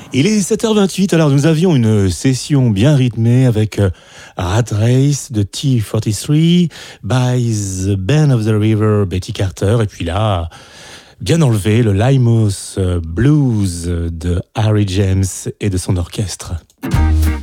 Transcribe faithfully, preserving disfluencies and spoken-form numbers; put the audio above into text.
Il est sept heures vingt-huit, alors nous avions une session bien rythmée avec Rat Race de T quarante-trois, By the Bend of the River, Betty Carter, et puis là, bien enlevé, le Limos Blues de Harry James et de son orchestre.